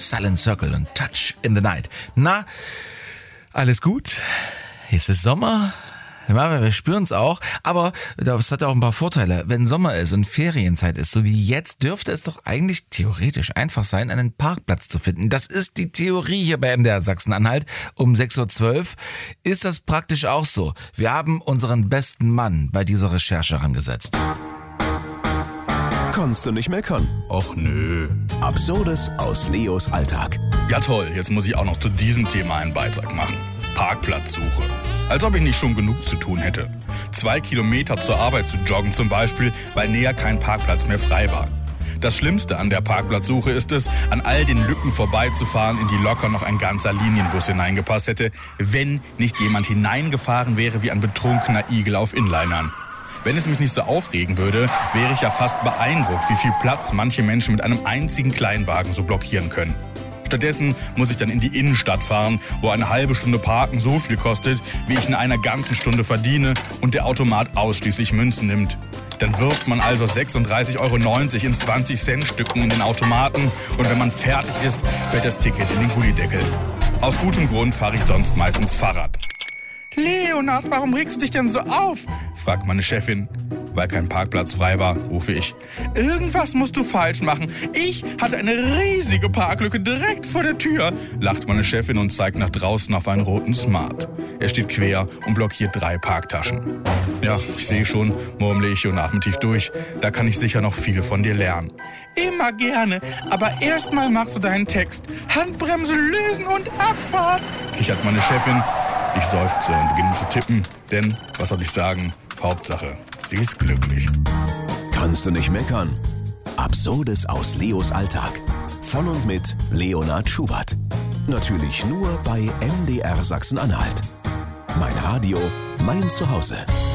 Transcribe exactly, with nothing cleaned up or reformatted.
Silent Circle und Touch in the Night. Na, alles gut? Es ist Sommer. Ja, wir spüren es auch, aber das hat auch ein paar Vorteile. Wenn Sommer ist und Ferienzeit ist, so wie jetzt, dürfte es doch eigentlich theoretisch einfach sein, einen Parkplatz zu finden. Das ist die Theorie hier bei M D R Sachsen-Anhalt. Um sechs Uhr zwölf ist das praktisch auch so. Wir haben unseren besten Mann bei dieser Recherche rangesetzt. Kannst du nicht meckern? Och nö. Absurdes aus Leos Alltag. Ja toll, jetzt muss ich auch noch zu diesem Thema einen Beitrag machen. Parkplatzsuche. Als ob ich nicht schon genug zu tun hätte. Zwei Kilometer zur Arbeit zu joggen zum Beispiel, weil näher kein Parkplatz mehr frei war. Das Schlimmste an der Parkplatzsuche ist es, an all den Lücken vorbeizufahren, in die locker noch ein ganzer Linienbus hineingepasst hätte, wenn nicht jemand hineingefahren wäre wie ein betrunkener Igel auf Inlinern. Wenn es mich nicht so aufregen würde, wäre ich ja fast beeindruckt, wie viel Platz manche Menschen mit einem einzigen Kleinwagen so blockieren können. Stattdessen muss ich dann in die Innenstadt fahren, wo eine halbe Stunde Parken so viel kostet, wie ich in einer ganzen Stunde verdiene und der Automat ausschließlich Münzen nimmt. Dann wirft man also sechsunddreißig Euro neunzig in zwanzig Cent Stücken in den Automaten und wenn man fertig ist, fällt das Ticket in den Gullideckel. Aus gutem Grund fahre ich sonst meistens Fahrrad. Leonard, warum regst du dich denn so auf? Fragt meine Chefin. Weil kein Parkplatz frei war, rufe ich. Irgendwas musst du falsch machen. Ich hatte eine riesige Parklücke direkt vor der Tür, lacht meine Chefin und zeigt nach draußen auf einen roten Smart. Er steht quer und blockiert drei Parktaschen. Ja, ich sehe schon, murmle ich und atme tief durch. Da kann ich sicher noch viel von dir lernen. Immer gerne, aber erstmal machst du deinen Text. Handbremse lösen und Abfahrt, kichert meine Chefin. Ich seufze und beginne zu tippen, denn, was soll ich sagen, Hauptsache, sie ist glücklich. Kannst du nicht meckern? Absurdes aus Leos Alltag. Von und mit Leonard Schubert. Natürlich nur bei M D R Sachsen-Anhalt. Mein Radio, mein Zuhause.